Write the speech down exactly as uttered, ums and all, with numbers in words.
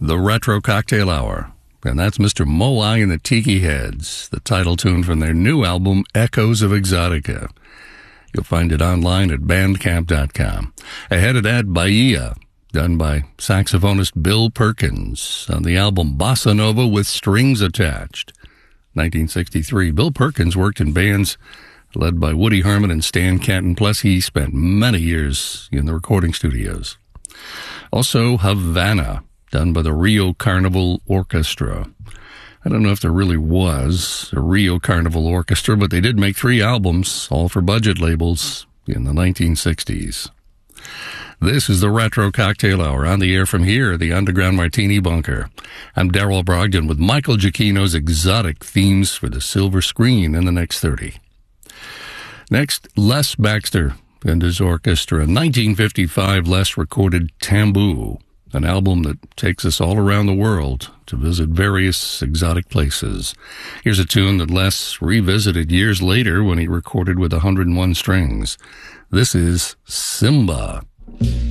the Retro Cocktail Hour. And that's Mister Moai and the Tiki Heads, the title tune from their new album, Echoes of Exotica. You'll find it online at bandcamp dot com. Ahead of that, Bahia, done by saxophonist Bill Perkins on the album Bossa Nova with Strings Attached. nineteen sixty-three, Bill Perkins worked in bands led by Woody Herman and Stan Kenton, plus he spent many years in the recording studios. Also, Havana, done by the Rio Carnival Orchestra. I don't know if there really was a Rio Carnival Orchestra, but they did make three albums, all for budget labels, in the nineteen sixties. This is the Retro Cocktail Hour, on the air from here, the Underground Martini Bunker. I'm Daryl Brogdon with Michael Giacchino's exotic themes for the silver screen in the next thirty. Next, Les Baxter and his orchestra. In nineteen fifty-five, Les recorded Tamboo, an album that takes us all around the world to visit various exotic places. Here's a tune that Les revisited years later when he recorded with one hundred and one strings. This is Simba.